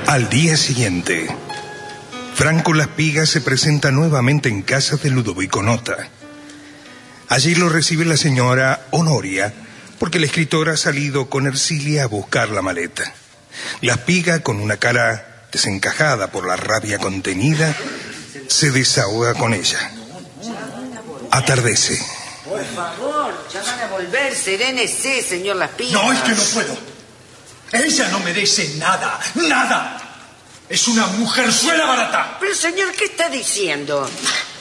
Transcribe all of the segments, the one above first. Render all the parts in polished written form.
Al día siguiente, Franco Laspiga se presenta nuevamente en casa de Ludovico Nota. Allí lo recibe la señora Honoria, porque el escritor ha salido con Ercilia a buscar la maleta. Laspiga, con una cara desencajada por la rabia contenida, se desahoga con ella. Atardece. Por favor, ya van a volver, serénese, señor Laspiga. No, es que no puedo. Ella no merece nada, nada. Es una mujerzuela barata. Pero, señor, ¿qué está diciendo?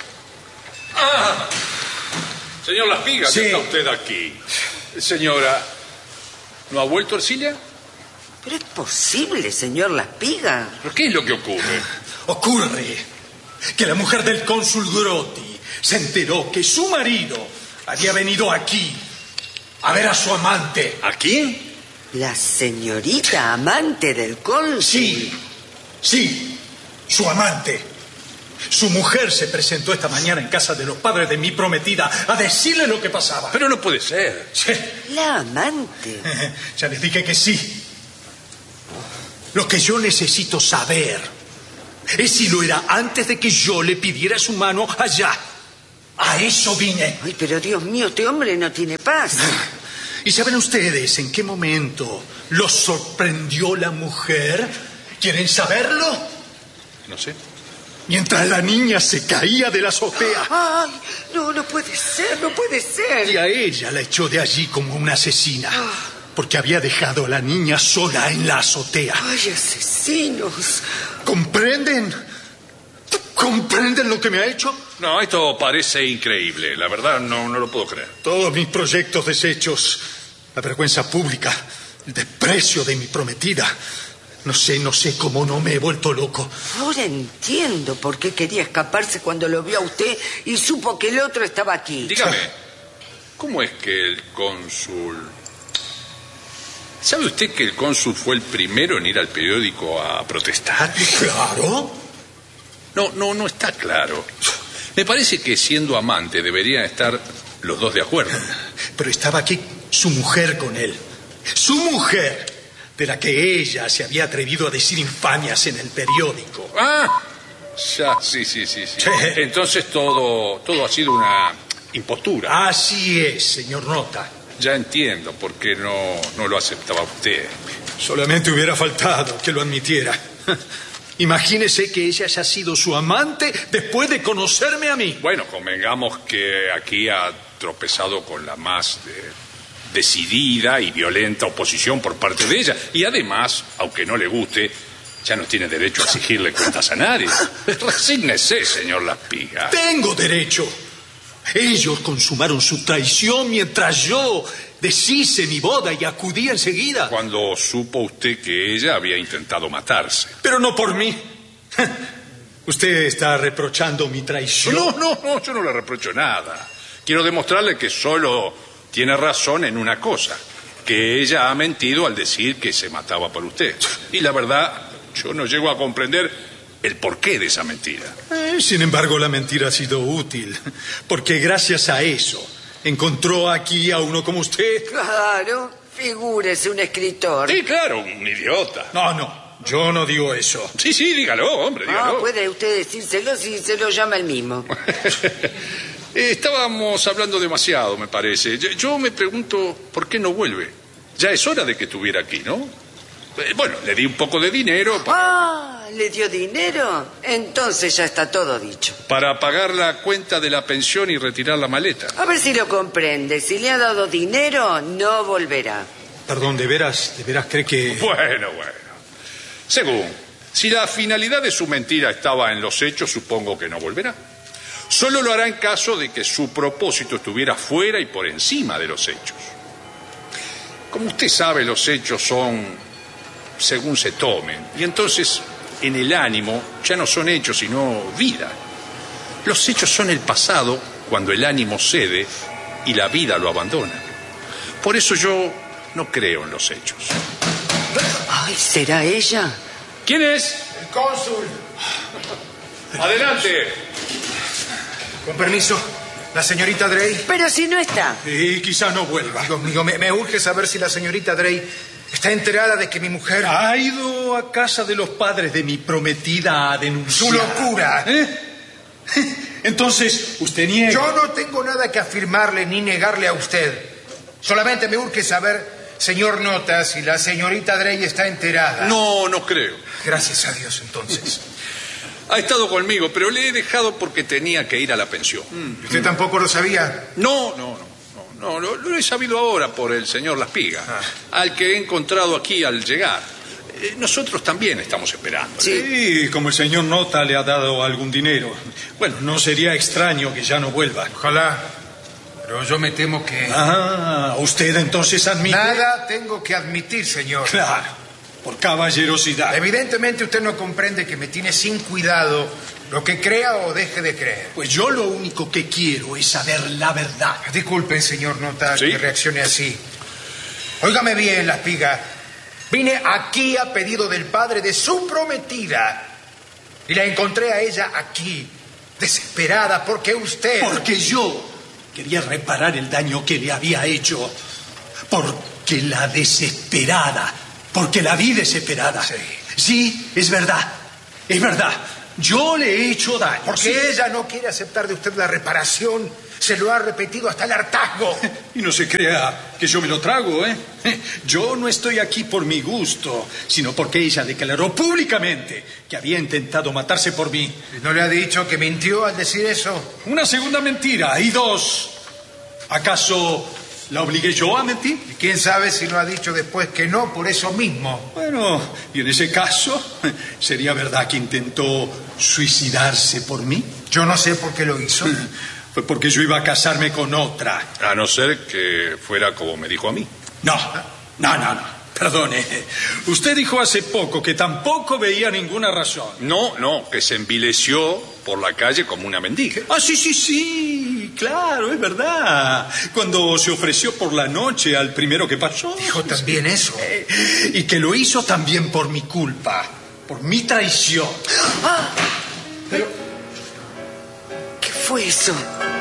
Señor Laspiga, Sí. ¿qué está usted aquí? Señora, ¿no ha vuelto Ercilia? Pero es posible, señor Laspiga. ¿Pero qué es lo que ocurre? Ocurre que la mujer del cónsul Grotti se enteró que su marido había venido aquí a ver a su amante. ¿Aquí? La señorita amante del cónsul. Sí, su amante. Su mujer se presentó esta mañana en casa de los padres de mi prometida a decirle lo que pasaba. Pero no puede ser. Sí. La amante. Ya les dije que sí. Lo que yo necesito saber es si lo era antes de que yo le pidiera su mano allá. A eso vine. Ay, pero Dios mío, este hombre no tiene paz. ¿Y saben ustedes en qué momento los sorprendió la mujer? ¿Quieren saberlo? No sé. Mientras la niña se caía de la azotea. Ay, no puede ser, no puede ser. Y a ella la echó de allí como una asesina. Porque había dejado a la niña sola en la azotea. Ay, asesinos. ¿Comprenden? ¿Comprenden lo que me ha hecho? No, esto parece increíble. La verdad, no lo puedo creer. Todos mis proyectos deshechos, la vergüenza pública, el desprecio de mi prometida. No sé cómo no me he vuelto loco. Ahora entiendo por qué quería escaparse cuando lo vio a usted y supo que el otro estaba aquí. Dígame, ¿cómo es que el cónsul... ¿Sabe usted que el cónsul fue el primero en ir al periódico a protestar? Claro. No está claro. Me parece que siendo amante deberían estar los dos de acuerdo. Pero estaba aquí su mujer con él. Su mujer, de la que ella se había atrevido a decir infamias en el periódico. Ah, ya, sí. Entonces todo ha sido una impostura. Así es, señor Nota. Ya entiendo por qué no lo aceptaba usted. Solamente hubiera faltado que lo admitiera. Imagínese que ella haya sido su amante después de conocerme a mí. Bueno, convengamos que aquí ha tropezado con la más decidida y violenta oposición por parte de ella. Y además, aunque no le guste, ya no tiene derecho a exigirle cuentas a nadie. Resígnese, señor Laspiga. Tengo derecho. Ellos consumaron su traición mientras yo deshice mi boda y acudí enseguida. Cuando supo usted que ella había intentado matarse. Pero no por mí. Usted está reprochando mi traición. No, yo no le reprocho nada. Quiero demostrarle que solo tiene razón en una cosa, que ella ha mentido al decir que se mataba por usted. Y la verdad, yo no llego a comprender el porqué de esa mentira. Sin embargo, la mentira ha sido útil, porque gracias a eso encontró aquí a uno como usted. Claro, figúrese un escritor. Sí, claro, un idiota. No, yo no digo eso. Sí, dígalo, hombre, dígalo. No, puede usted decírselo si se lo llama él mismo. Estábamos hablando demasiado, me parece. Yo me pregunto por qué no vuelve. Ya es hora de que estuviera aquí, ¿no? Bueno, le di un poco de dinero ¿le dio dinero? Entonces ya está todo dicho. para pagar la cuenta de la pensión y retirar la maleta. A ver si lo comprende. Si le ha dado dinero, no volverá. Perdón, ¿de veras cree que...? Bueno. Según, si la finalidad de su mentira estaba en los hechos, supongo que no volverá. Solo lo hará en caso de que su propósito estuviera fuera y por encima de los hechos. Como usted sabe, los hechos son según se tomen. Y entonces, en el ánimo, ya no son hechos, sino vida. Los hechos son el pasado cuando el ánimo cede y la vida lo abandona. Por eso yo no creo en los hechos. Ay, ¿será ella? ¿Quién es? El cónsul. Adelante. Con permiso, la señorita Drey. Pero si no está. Y quizá no vuelva. Dios mío, me urge saber si la señorita Drey ¿Está enterada de que mi mujer... Ha ido a casa de los padres de mi prometida a denunciar. ¡Su locura! Entonces, usted niega. Yo no tengo nada que afirmarle ni negarle a usted. Solamente me urge saber, señor Nota, si la señorita Drey está enterada. No, no creo. Gracias a Dios, entonces. Ha estado conmigo, pero le he dejado porque tenía que ir a la pensión. ¿Usted tampoco lo sabía? No, lo he sabido ahora por el señor Las Pigas, al que he encontrado aquí al llegar. Nosotros también estamos esperando. Sí, como el señor Nota le ha dado algún dinero. Bueno, no sería extraño que ya no vuelva. Ojalá, pero yo me temo que... ¿Usted entonces admite? Nada tengo que admitir, señor. Claro, por caballerosidad. Evidentemente usted no comprende que me tiene sin cuidado lo que crea o deje de creer. Pues yo lo único que quiero es saber la verdad. Disculpen, señor Nota, ¿Sí? que reaccione así. Óigame bien, Las Pigas. Vine aquí a pedido del padre de su prometida y la encontré a ella aquí, desesperada, porque usted... Porque yo quería reparar el daño que le había hecho. Porque la desesperada. Porque la vi desesperada. Sí, es verdad. Es verdad. Yo le he hecho daño. Porque ella no quiere aceptar de usted la reparación. Se lo ha repetido hasta el hartazgo. Y no se crea que yo me lo trago, ¿eh? Yo no estoy aquí por mi gusto, sino porque ella declaró públicamente que había intentado matarse por mí. ¿No le ha dicho que mintió al decir eso? Una segunda mentira. Y dos, ¿acaso la obligué yo a mentir? Y quién sabe si lo ha dicho después que no, por eso mismo. Bueno, y en ese caso, ¿sería verdad que intentó suicidarse por mí? Yo no sé por qué lo hizo. Fue porque yo iba a casarme con otra. A no ser que fuera como me dijo a mí. No. Perdone. Usted dijo hace poco que tampoco veía ninguna razón. No, que se envileció por la calle como una mendiga. Sí, claro, es verdad. Cuando se ofreció por la noche al primero que pasó. Dijo también eso. Y que lo hizo también por mi culpa, por mi traición. ¿Qué fue eso?